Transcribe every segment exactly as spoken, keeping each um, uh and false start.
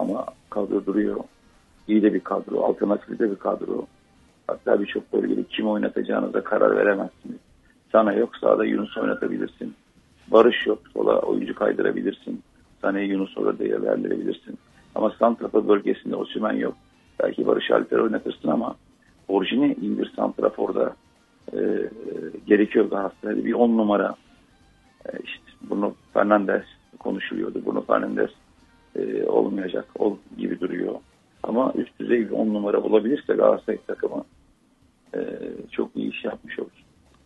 ama kadro duruyor. İyi de bir kadro, alternatif de bir kadro. Hatta birçok bölgede kim oynatacağınıza karar veremezsiniz. Sana yok, sağda Yunus oynatabilirsin. Barış yok, sola oyuncu kaydırabilirsin. Sana'yı Yunus orada değerlendirebilirsin. Ama santrafor bölgesinde Osimhen yok. Belki Barış Alper oynatırsın ama orijini iyi bir santraforda e, e, gerekiyor Galatasaray'da. Bir on numara e, işte Bruno Fernandes konuşuluyordu. Bruno Fernandes e, olmayacak ol gibi duruyor. Ama üst düzey bir on numara bulabilirse Galatasaray takımı e, çok iyi iş yapmış olur.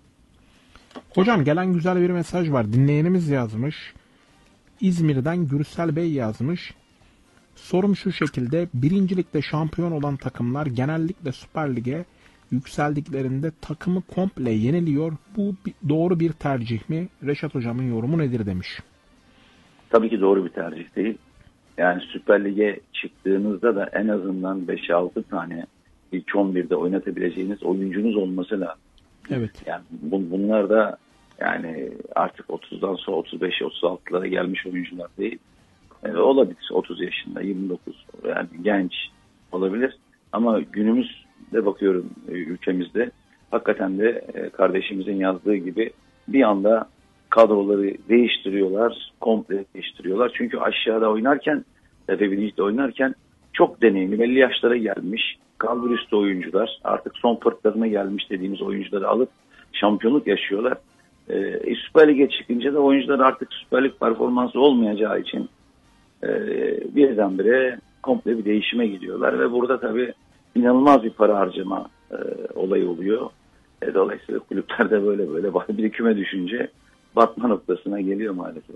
Hocam gelen güzel bir mesaj var. Dinleyenimiz yazmış. İzmir'den Gürsel Bey yazmış. Sorum şu şekilde. Birincilikte şampiyon olan takımlar genellikle Süper Lig'e yükseldiklerinde takımı komple yeniliyor. Bu doğru bir tercih mi? Reşat Hocam'ın yorumu nedir demiş. Tabii ki doğru bir tercih değil. Yani Süper Lig'e çıktığınızda da en azından beş altı tane ilk on birde oynatabileceğiniz oyuncunuz olması lazım. Evet. Yani bu, bunlar da yani artık otuzdan sonra otuz beş otuz altılara gelmiş oyuncular değil. Yani olabilir otuz yaşında, yirmi dokuz, yani genç olabilir. Ama günümüzde bakıyorum ülkemizde hakikaten de kardeşimizin yazdığı gibi bir anda kadroları değiştiriyorlar, komple değiştiriyorlar. Çünkü aşağıda oynarken, Efe Bilic'te oynarken çok deneyimli, belli yaşlara gelmiş, kalbur üstü oyuncular, artık son fırtlarına gelmiş dediğimiz oyuncuları alıp şampiyonluk yaşıyorlar. Ee, Süper Lig'e çıkınca da oyuncular artık Süper Lig performansı olmayacağı için e, birdenbire komple bir değişime gidiyorlar ve burada tabii inanılmaz bir para harcama e, olayı oluyor. E, dolayısıyla kulüplerde böyle böyle bir küme düşünce batma noktasına geliyor maalesef.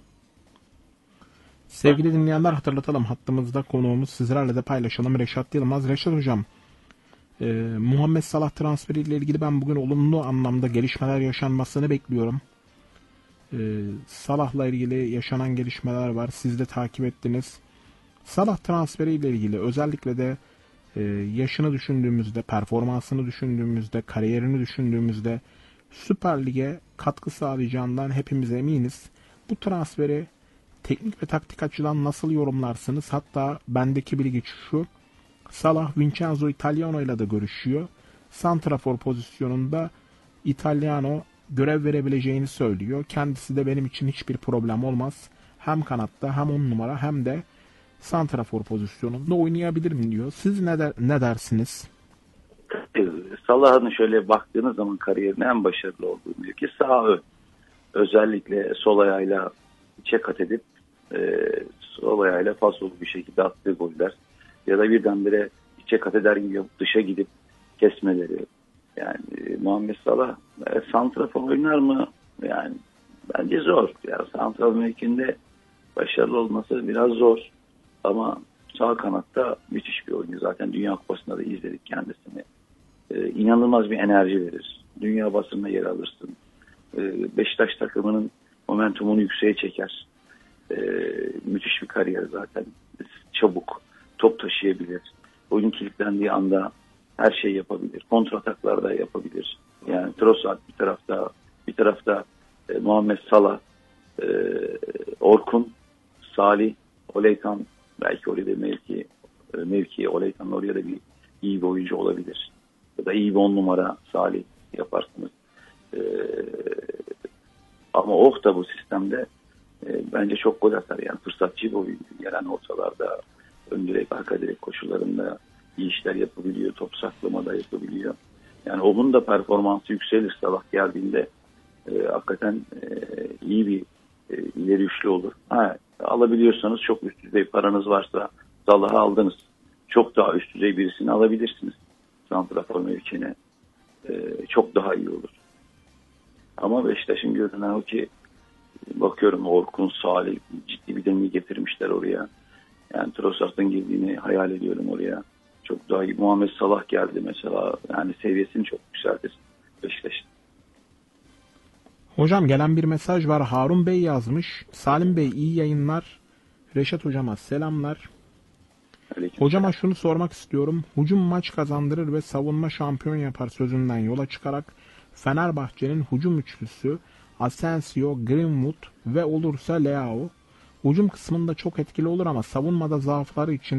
Sevgili dinleyenler, hatırlatalım, hattımızda konuğumuz, sizlerle de paylaşalım, Reşat Yılmaz. Reşat Hocam, e, Muhammed Salah transferiyle ilgili ben bugün olumlu anlamda gelişmeler yaşanmasını bekliyorum. E, Salah'la ilgili yaşanan gelişmeler var. Siz de takip ettiniz. Salah transferiyle ilgili özellikle de e, yaşını düşündüğümüzde, performansını düşündüğümüzde, kariyerini düşündüğümüzde Süper Lig'e katkı sağlayacağından hepimiz eminiz. Bu transferi teknik ve taktik açıdan nasıl yorumlarsınız? Hatta bendeki bilgi şu: Salah Vincenzo Italiano ile de görüşüyor. Santrafor pozisyonunda Italiano görev verebileceğini söylüyor. Kendisi de benim için hiçbir problem olmaz, hem kanatta hem on numara hem de santrafor pozisyonunda oynayabilir mi diyor. Siz ne, der, ne dersiniz? Salah'ın şöyle baktığınız zaman kariyerine en başarılı olduğu diyor ki sağ ön. Özellikle sol ayağıyla içe kat edip e, sol ayağıyla fasolu bir şekilde attığı goller ya da birdenbire içe kat eder gibi yapıp dışa gidip kesmeleri. Yani e, Muhammed Salah e, santrafor oynar mı? Yani bence zor. Yani santrafor mevkinde başarılı olması biraz zor. Ama sağ kanatta müthiş bir oyuncu. Zaten Dünya Kupası'nda da izledik kendisini. Ee, inanılmaz bir enerji verir. Dünya basınına yer alırsın. Ee, Beşiktaş takımının momentumunu yükseğe çeker. Ee, müthiş bir kariyer zaten. Çabuk, top taşıyabilir. Oyun kilitlendiği anda her şey yapabilir. Kontrataklar da yapabilir. Yani Trossard bir tarafta, bir tarafta e, Muhammed Salah, e, Orkun, Salih, Oleykan, belki oraya da mevki, mevki Oleykan'ın oraya da bir iyi bir oyuncu olabilir. Ya da iyi bir on numara Salih yaparsınız. Ee, ama Oh da bu sistemde e, bence çok gol atar. Yani fırsatçı bir oyuncu. Gelen ortalarda, ön direk, arka direk koşularında iyi işler yapabiliyor. Top saklamada yapabiliyor. Yani onun da performansı yükselir. Salah geldiğinde e, hakikaten e, iyi bir e, ileri üçlü olur. Ha, alabiliyorsanız, çok üst düzey paranız varsa Salah'ı aldınız. Çok daha üst düzey birisini alabilirsiniz. Santrafor mevkine. Ee, çok daha iyi olur. Ama Beşiktaş'ın görünen o ki bakıyorum Orkun, Salih ciddi bir denge getirmişler oraya. Yani Trossard'ın girdiğini hayal ediyorum oraya. Çok daha iyi. Muhammed Salah geldi mesela. Yani seviyesini çok yükseltir Beşiktaş'ın. Hocam gelen bir mesaj var. Harun Bey yazmış. Salim Bey iyi yayınlar. Reşat Hocama selamlar. Aleyküm Hocama selam. şunu sormak istiyorum. Hücum maç kazandırır ve savunma şampiyon yapar sözünden yola çıkarak Fenerbahçe'nin hücum üçlüsü Asensio, Greenwood ve olursa Leao hücum kısmında çok etkili olur ama savunmada zaafları için